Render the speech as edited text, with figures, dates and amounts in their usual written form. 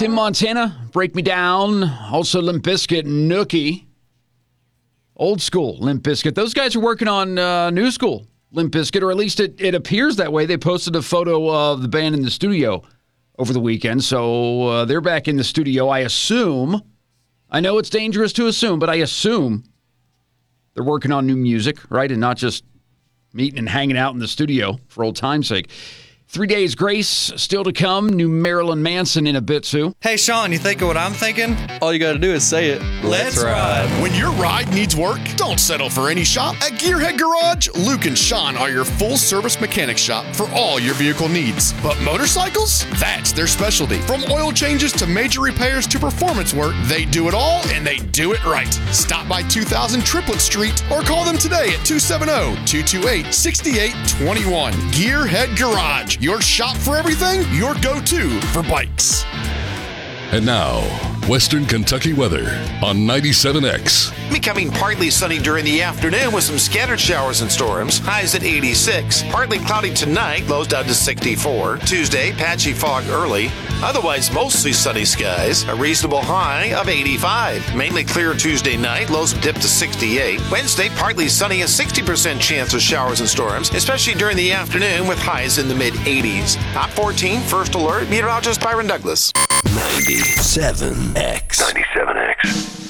Tim Montana, Break Me Down. Also Limp Bizkit, Nookie. Old school Limp Bizkit. Those guys are working on new school Limp Bizkit, or at least it appears that way. They posted a photo of the band in the studio over the weekend, so they're back in the studio, I assume. I know it's dangerous to assume, but I assume they're working on new music, right, and not just meeting and hanging out in the studio for old time's sake. 3 Days Grace still to come. New Marilyn Manson in a bit, Sue. Hey, Sean, you thinking what I'm thinking? All you got to do is say it. Let's ride. When your ride needs work, don't settle for any shop. At Gearhead Garage, Luke and Sean are your full-service mechanic shop for all your vehicle needs. But motorcycles? That's their specialty. From oil changes to major repairs to performance work, they do it all, and they do it right. Stop by 2000 Triplet Street or call them today at 270-228-6821. Gearhead Garage, your shop for everything, your go-to for bikes. And now, Western Kentucky weather on 97X. Becoming partly sunny during the afternoon with some scattered showers and storms. Highs at 86. Partly cloudy tonight. Lows down to 64. Tuesday, patchy fog early. Otherwise, mostly sunny skies. A reasonable high of 85. Mainly clear Tuesday night. Lows dip to 68. Wednesday, partly sunny. A 60% chance of showers and storms, especially during the afternoon with highs in the mid-80s. Top 14, first alert. Meteorologist Byron Douglas. 97X. 97X.